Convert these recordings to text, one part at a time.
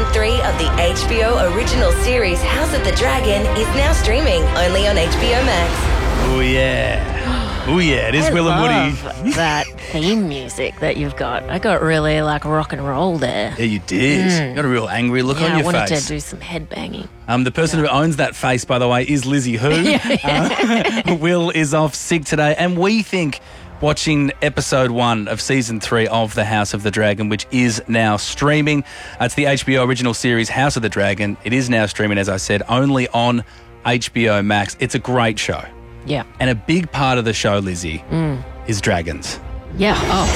3 of the HBO original series House of the Dragon is now streaming only on HBO Max. Oh, yeah. Oh, yeah. It is Will and Woody. That theme music that you've got. I got really like rock and roll there. Yeah, you did. You got a real angry look on your face. I wanted to do some head banging. The person who owns that face, by the way, is Lizzie Who. Will is off sick today, and we think watching episode 1 of season 3 of The House of the Dragon, which is now streaming. It's the HBO original series House of the Dragon. It is now streaming, as I said, only on HBO Max. It's a great show. Yeah. And a big part of the show, Lizzie, is dragons. Yeah. Oh.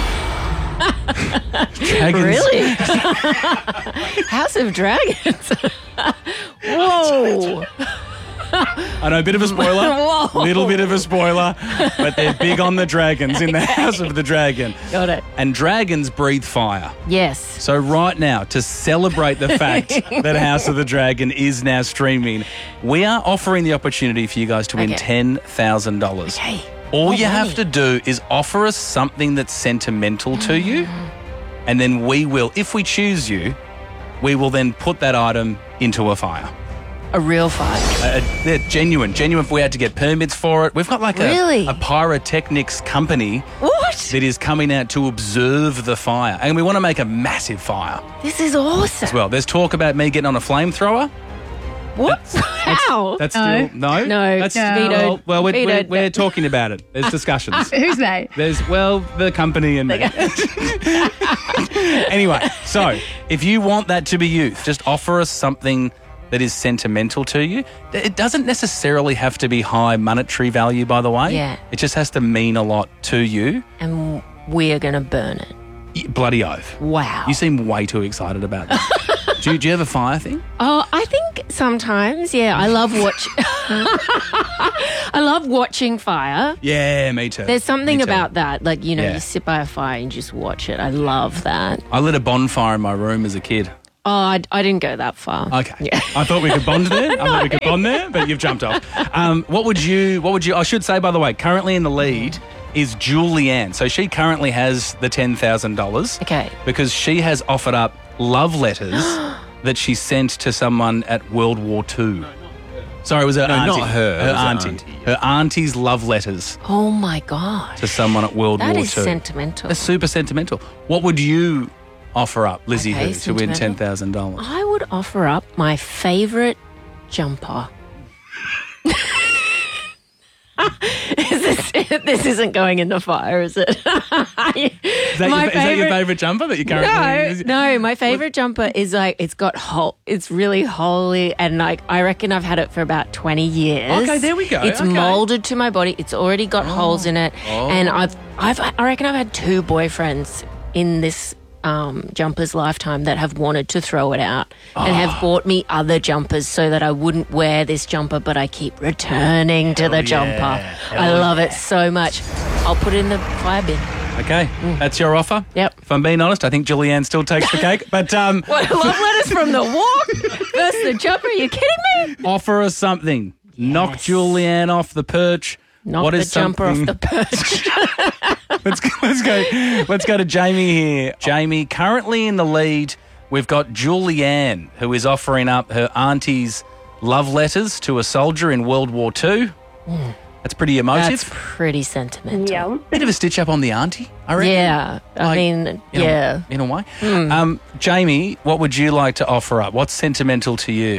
Dragons. Really? House of Dragons. Whoa. I know, a bit of a spoiler. Whoa. Little bit of a spoiler. But they're big on the dragons in the House of the Dragon. Got it. And dragons breathe fire. Yes. So right now, to celebrate the fact that House of the Dragon is now streaming, we are offering the opportunity for you guys to win $10,000. Okay. All you have to do is offer us something that's sentimental to you, and then we will, if we choose you, we will then put that item into a fire. A real fire. They're genuine. Genuine if we had to get permits for it. We've got like a pyrotechnics company that is coming out to observe the fire. And we want to make a massive fire. This is awesome. As well. There's talk about me getting on a flamethrower. What? How? That's still... No? No. That's vetoed. Well, Vetoed. we're talking about it. There's discussions. Who's they? There's, the company and me. Anyway, so if you want that to be you, just offer us something that is sentimental to you. It doesn't necessarily have to be high monetary value, by the way. Yeah. It just has to mean a lot to you. And we're going to burn it. Bloody oath. Wow. You seem way too excited about that. Do you have a fire thing? Oh, I think sometimes, yeah. I love I love watching fire. Yeah, me too. There's something Me too. about that. Like, you sit by a fire and just watch it. I love that. I lit a bonfire in my room as a kid. Oh, I didn't go that far. Okay. Yeah. I thought we could bond there. But you've jumped off. What would you, I should say, by the way, currently in the lead is Julianne. So she currently has the $10,000. Okay. Because she has offered up love letters that she sent to someone at World War II. Sorry, it was her auntie. Not her. Her auntie. Her auntie's love letters Oh, my God. to someone at World War II. That is sentimental. That's super sentimental. What would you offer up, Lizzie Okay, Who, to win sentimental. $10,000? I would offer up my favourite jumper. This isn't going in the fire, is it? Is that your favourite jumper that you currently use? No, my favourite jumper is like, it's really holy, and like, I reckon I've had it for about 20 years. Okay, there we go. It's Okay. moulded to my body. It's already got holes in it. And I reckon I've had 2 boyfriends in this jumper's lifetime that have wanted to throw it out and have bought me other jumpers so that I wouldn't wear this jumper, but I keep returning to the jumper. I love it so much. I'll put it in the fire bin. Okay, that's your offer? Yep. If I'm being honest, I think Julianne still takes the cake. But What, love letters from the walk versus the jumper? Are you kidding me? offer us something. Knock Julianne off the perch. Knock What the is jumper off something- the perch. Let's go to Jamie here. Jamie, currently in the lead, we've got Julianne, who is offering up her auntie's love letters to a soldier in World War II. That's pretty emotive. That's pretty sentimental. Yeah. Bit of a stitch up on the auntie, I reckon. Yeah. I mean, In a way. Jamie, what would you like to offer up? What's sentimental to you?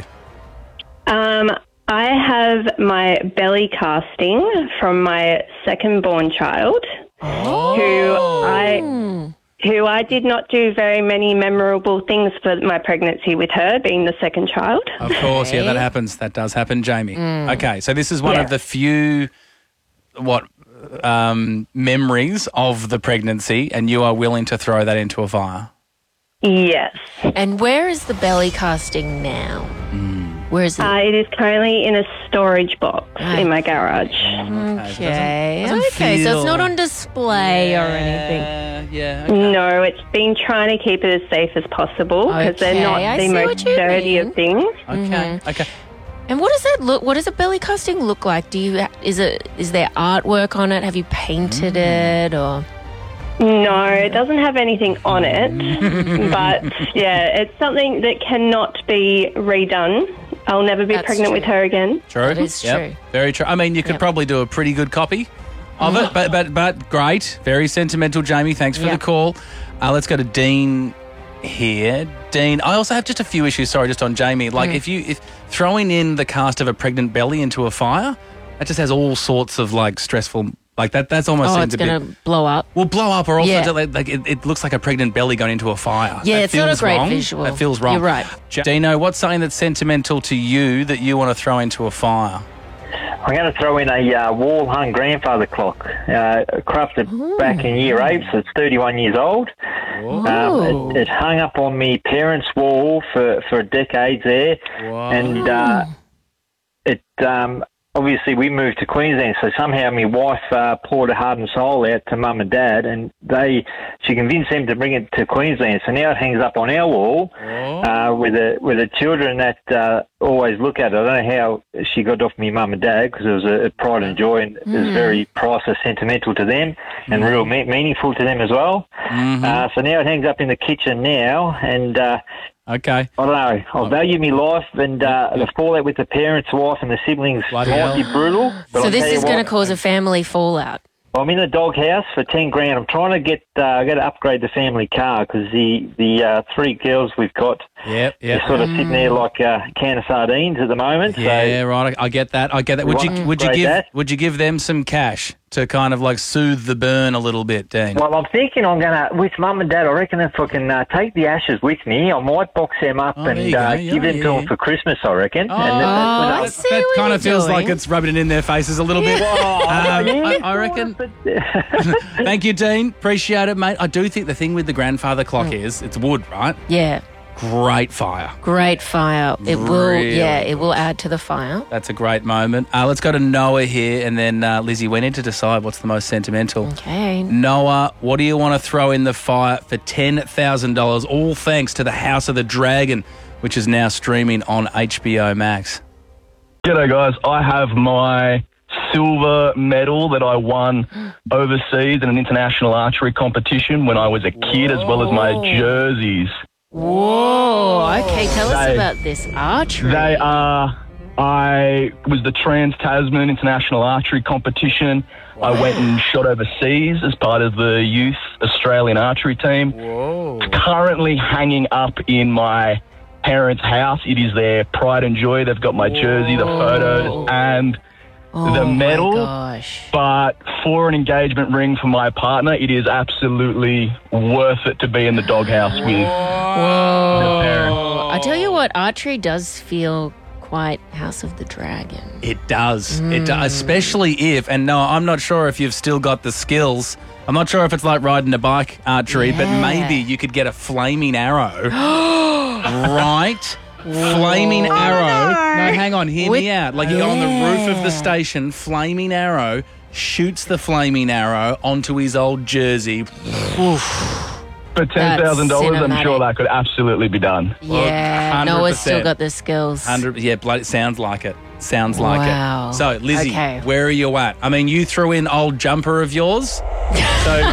I have my belly casting from my second-born child, who I did not do very many memorable things for my pregnancy with her, being the second child. Of course, yeah, that happens. That does happen, Jamie. Okay, so this is one of the few, memories of the pregnancy, and you are willing to throw that into a fire. Yes. And where is the belly casting now? Where is it? It is currently in a storage box in my garage. Okay. doesn't Okay, so feel- it's not on display or anything. Yeah. No, it's been trying to keep it as safe as possible because they're not Okay, I the see most what you sturdy mean. of things. Okay. Okay. And what does that look? What does a belly casting look like? Is there artwork on it? Have you painted it or? No, it doesn't have anything on it. But, yeah, it's something that cannot be redone. I'll never be That's pregnant true. with her again. True. That is true. Very true. I mean, you could Yep. probably do a pretty good copy of it, but great. Very sentimental, Jamie. Thanks for Yep. the call. Let's go to Dean here. Dean, I also have just a few issues, sorry, just on Jamie. Like, if throwing in the cast of a pregnant belly into a fire, that just has all sorts of, like, stressful... Like, that's almost Oh, seems it's a going bit... to blow up. Will blow up, or also Yeah. like it looks like a pregnant belly going into a fire. Yeah, That it's not a feels great wrong. visual. That feels wrong. You're right. Dino, what's something that's sentimental to you that you want to throw into a fire? I'm going to throw in a wall-hung grandfather clock, crafted back in year 8, so it's 31 years old. It hung up on me parents' wall for decades there, and it obviously we moved to Queensland, so somehow my wife poured her heart and soul out to mum and dad, and she convinced them to bring it to Queensland. So now it hangs up on our wall with the children that always look at it. I don't know how she got off me mum and dad, because it was a pride and joy, and it was very priceless, sentimental to them, and real meaningful to them as well. So now it hangs up in the kitchen now, and Okay. I don't know. I value my life, and the fallout with the parents, wife, and the siblings Bloody might hell. be brutal. But So I'll this tell you is going to what, cause a family fallout. I'm in the doghouse for $10,000. I'm trying to get. I got to upgrade the family car, because the 3 girls we've got, Yep. they're sort of sitting there like a can of sardines at the moment. Yeah, right. I get that. want to upgrade that. Would you give them some cash to kind of like soothe the burn a little bit, Dean? Well, I'm thinking I'm going to, with mum and dad, I reckon if I can take the ashes with me, I might box them up and there you go. give them to them for Christmas, I reckon. And I that's see that what kind of you're feels like doing. it's rubbing it in their faces a little bit. I reckon. Thank you, Dean. Appreciate it, mate. I do think the thing with the grandfather clock is it's wood, right? Yeah. Great fire. Great fire. It will, Really it will add to the fire. That's a great moment. Let's go to Noah here, and then Lizzie, we need to decide what's the most sentimental. Okay. Noah, what do you want to throw in the fire for $10,000? All thanks to the House of the Dragon, which is now streaming on HBO Max. G'day guys, I have my silver medal that I won overseas in an international archery competition when I was a kid, as well as my jerseys. Whoa. Okay, tell us about this archery. They are, I was the Trans-Tasman International Archery Competition. I went and shot overseas as part of the youth Australian archery team. Whoa. It's currently hanging up in my parents' house. It is their pride and joy. They've got my jersey, the photos, and the medal. Oh, my gosh. But for an engagement ring for my partner, it is absolutely worth it to be in the doghouse with the parents. I tell you what, archery does feel quite House of the Dragon. It does. It does, especially if, and no, I'm not sure if you've still got the skills. I'm not sure if it's like riding a bike archery, but Yeah. maybe you could get a flaming arrow. Right? Flaming arrow. No, hang on, hear me out. Like you go on the roof of the station, flaming arrow, shoots the flaming arrow onto his old jersey. For $10,000, I'm sure cinematic. that could absolutely be done. Yeah, Noah's still 100%. got the skills. 100, yeah, bloody, sounds like it. Sounds like Wow. it. So, Lizzie, Okay. where are you at? I mean, you threw in old jumper of yours. So,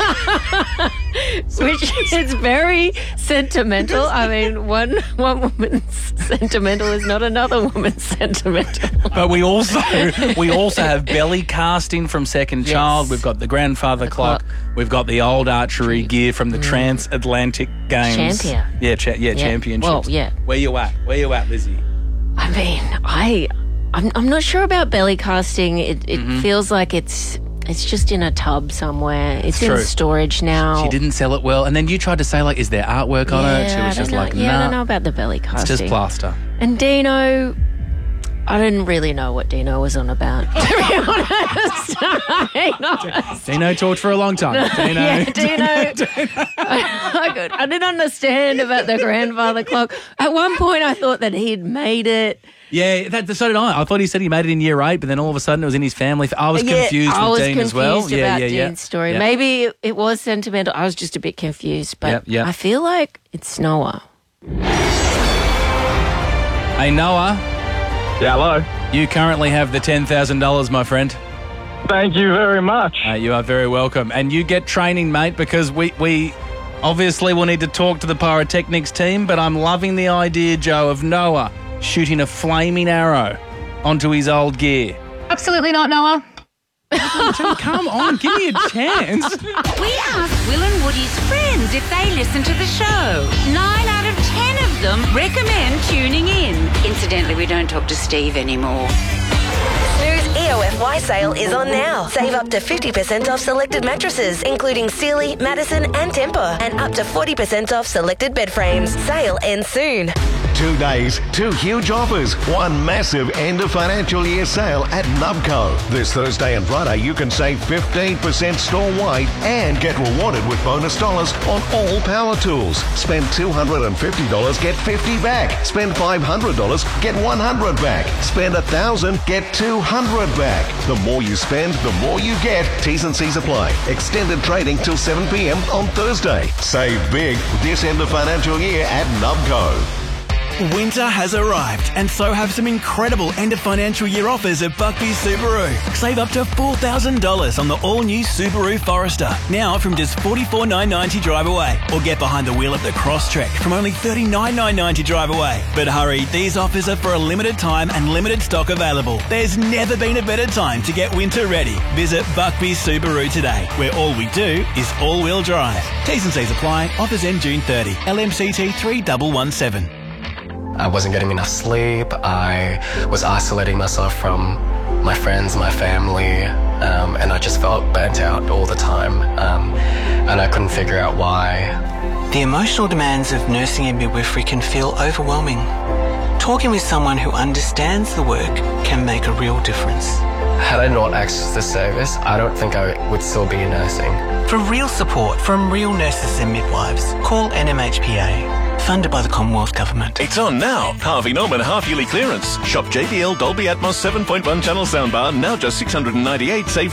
Which is very sentimental. I mean, one woman's sentimental is not another woman's sentimental. but we also have belly casting from Second Yes. Child. We've got the grandfather clock. clock. We've got the old archery gear from the Transatlantic Games. Champion. Yeah, championships. Well, yeah. Where you at? Where you at, Lizzie? I mean, I'm not sure about belly casting. It feels like it's just in a tub somewhere. It's true. in storage now. She didn't sell it well, and then you tried to say like, "Is there artwork on it?" She was just like, I "Nah, don't know about the belly casting. it's just plaster." And Dino, I didn't really know what Dino was on about. To be honest, Dino talked for a long time. Dino. Yeah, Dino. I didn't understand about the grandfather clock. At one point, I thought that he'd made it. Yeah, so did I. I thought he said he made it in year 8, but then all of a sudden it was in his family. I was confused I with was Dean confused as well. about Dean's story. Yeah. Maybe it was sentimental. I was just a bit confused, but Yeah. I feel like it's Noah. Hey, Noah, Yeah, hello. you currently have the $10,000, my friend. Thank you very much. You are very welcome. And you get training, mate, because we obviously will need to talk to the pyrotechnics team, but I'm loving the idea, Joe, of Noah shooting a flaming arrow onto his old gear. Absolutely not, Noah. Come on, give me a chance. We asked Will and Woody's friends if they listen to the show. 9 out of 10 of them recommend tuning in. Incidentally, we don't talk to Steve anymore. Snooze EOFY sale is on now. Save up to 50% off selected mattresses, including Sealy, Madison and Tempur, and up to 40% off selected bed frames. Sale ends soon. 2 days, 2 huge offers, 1 massive end of financial year sale at Nubco. This Thursday and Friday you can save 15% store-wide and get rewarded with bonus dollars on all power tools. Spend $250, get $50 back. Spend $500, get $100 back. Spend $1,000, get $200 back. The more you spend, the more you get. T's and C's apply. Extended trading till 7 p.m. on Thursday. Save big this end of financial year at Nubco. Winter has arrived, and so have some incredible end of financial year offers at Buckby's Subaru. Save up to $4,000 on the all-new Subaru Forester, now from just $44,990 drive away. Or get behind the wheel of the Crosstrek from only $39,990 drive away. But hurry, these offers are for a limited time and limited stock available. There's never been a better time to get winter ready. Visit Buckby's Subaru today, where all we do is all-wheel drive. T's and C's apply. Offers end June 30. LMCT 3117. I wasn't getting enough sleep. I was isolating myself from my friends, my family, and I just felt burnt out all the time, and I couldn't figure out why. The emotional demands of nursing and midwifery can feel overwhelming. Talking with someone who understands the work can make a real difference. Had I not accessed this service, I don't think I would still be nursing. For real support from real nurses and midwives, call NMHPA. Funded by the Commonwealth Government. It's on now. Harvey Norman half-yearly clearance. Shop JBL Dolby Atmos 7.1 channel soundbar, now just $698, save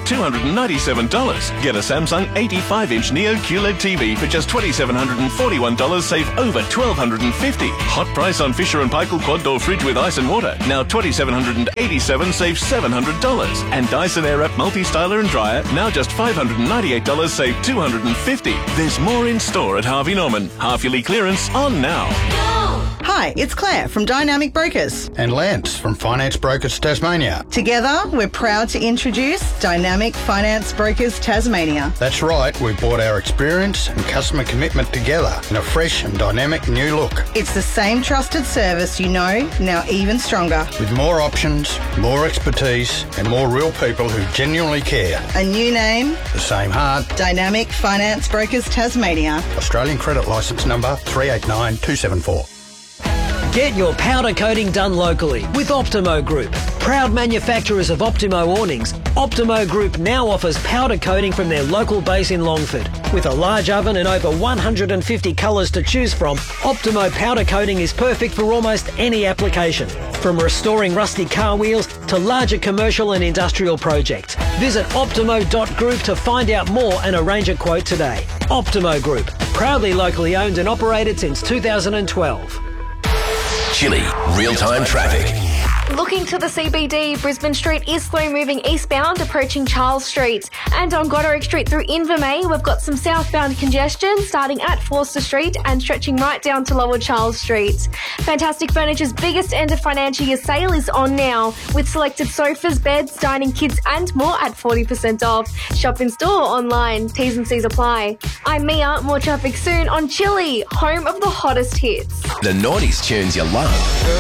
$297. Get a Samsung 85-inch Neo QLED TV for just $2,741, save over $1,250. Hot price on Fisher & Paykel quad door fridge with ice and water, now $2,787, save $700. And Dyson Airwrap multi-styler and dryer, now just $598, save $250. There's more in store at Harvey Norman. Half-yearly clearance on now. Hi, it's Claire from Dynamic Brokers. And Lance from Finance Brokers Tasmania. Together, we're proud to introduce Dynamic Finance Brokers Tasmania. That's right, we've brought our experience and customer commitment together in a fresh and dynamic new look. It's the same trusted service you know, now even stronger. With more options, more expertise, and more real people who genuinely care. A new name. The same heart. Dynamic Finance Brokers Tasmania. Australian credit licence number 389274. Get your powder coating done locally with Optimo Group. Proud manufacturers of Optimo awnings, Optimo Group now offers powder coating from their local base in Longford. With a large oven and over 150 colours to choose from, Optimo powder coating is perfect for almost any application. From restoring rusty car wheels to larger commercial and industrial projects. Visit optimo.group to find out more and arrange a quote today. Optimo Group, proudly locally owned and operated since 2012. Chilly real-time traffic. Looking to the CBD, Brisbane Street is slow moving eastbound, approaching Charles Street. And on Goderic Street through Invermay, we've got some southbound congestion starting at Forster Street and stretching right down to Lower Charles Street. Fantastic Furniture's biggest end of financial year sale is on now, with selected sofas, beds, dining kits and more at 40% off. Shop in store, online. T's and C's apply. I'm Mia, more traffic soon on Chilly, home of the hottest hits. The 90s tunes you love.